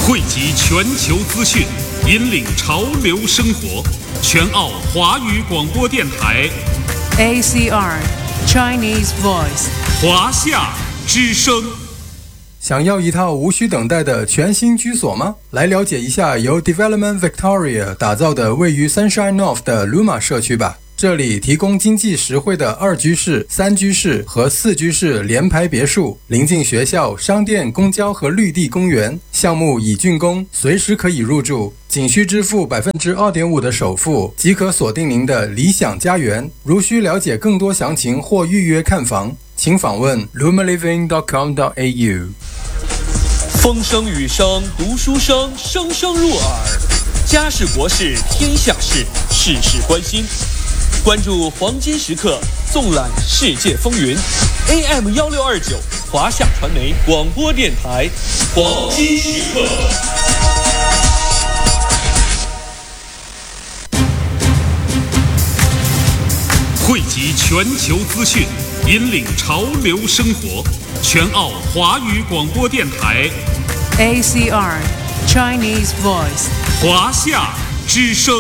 汇集全球资讯，引领潮流生活。全澳华语广播电台 ACR Chinese Voice 华夏之声。 想要一套无需等待的全新居所吗？来了解一下由 Development Victoria 打造的位于 Sunshine North 的 Luma 社区吧。这里提供经济实惠的2居室、3居室和4居室联排别墅，临近学校、商店、公交和绿地公园，项目已竣工，随时可以入住，仅需支付 2.5% 的首付，即可锁定您的理想家园。如需了解更多详情或预约看房，请访问 lumaliving.com.au。 风声雨声读书声，声声入耳。家事国事天下事，事事关心。关注黄金时刻，纵览世界风云。AM1629华夏传媒广播电台，黄金时刻。 汇集全球资讯，引领潮流生活。全澳华语广播电台 ACR Chinese Voice 华夏之声。